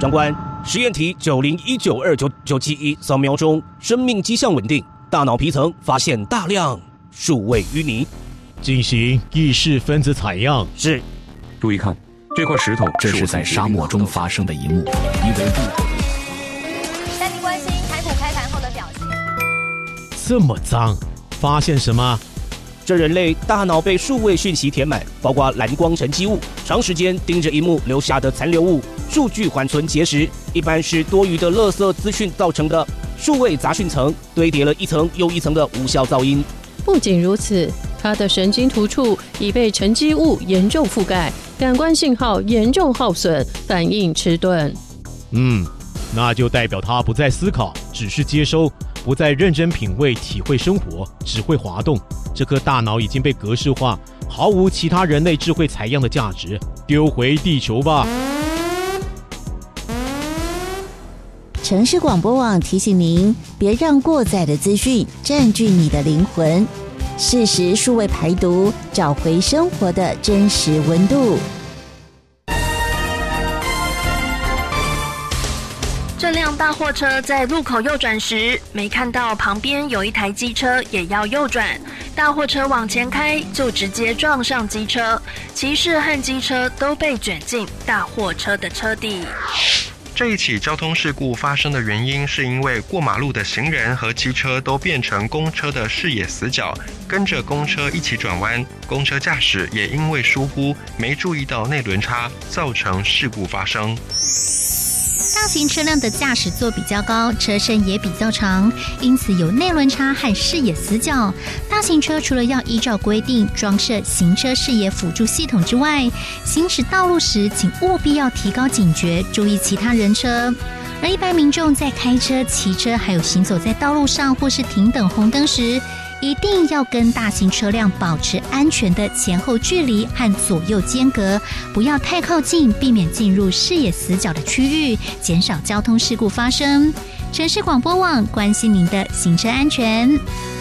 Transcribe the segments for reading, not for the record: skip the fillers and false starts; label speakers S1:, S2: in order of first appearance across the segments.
S1: 长官，实验题90192991扫描中，生命迹象稳定，大脑皮层发现大量数位淤泥，
S2: 进行意识分子采样。
S1: 是。
S3: 注意看，这块石头，
S4: 这是在沙漠中发生的一幕，因为入口。
S5: 带您关心台股开盘后的表现。
S2: 这么脏，发现什么？
S1: 这人类大脑被数位讯息填满，包括蓝光沉积物、长时间盯着萤幕留下的残留物、数据缓存结石，一般是多余的垃圾资讯造成的。数位杂讯层堆叠了一层又一层的无效噪音。
S6: 不仅如此，它的神经突触已被沉积物严重覆盖，感官信号严重耗损，反应迟钝。
S2: 那就代表他不再思考，只是接收，不再认真品味、体会生活，只会滑动。这颗大脑已经被格式化，毫无其他人类智慧采样的价值，丢回地球吧。
S7: 城市广播网提醒您，别让过载的资讯占据你的灵魂，适时数位排毒，找回生活的真实温度。
S8: 这辆大货车在路口右转时，没看到旁边有一台机车也要右转，大货车往前开，就直接撞上机车，骑士和机车都被卷进大货车的车底。
S9: 这一起交通事故发生的原因，是因为过马路的行人和机车都变成公车的视野死角，跟着公车一起转弯，公车驾驶也因为疏忽没注意到内轮差，造成事故发生。
S10: 大型车辆的驾驶座比较高，车身也比较长，因此有内轮差和视野死角。大型车除了要依照规定装设行车视野辅助系统之外，行驶道路时请务必要提高警觉，注意其他人车。而一般民众在开车、骑车还有行走在道路上或是停等红灯时，一定要跟大型车辆保持安全的前后距离和左右间隔，不要太靠近，避免进入视野死角的区域，减少交通事故发生。城市广播网关心您的行车安全。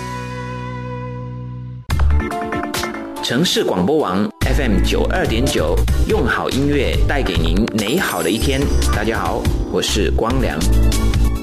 S11: 城市广播网 FM92.9，用好音乐带给您美好的一天。大家好，我是光良。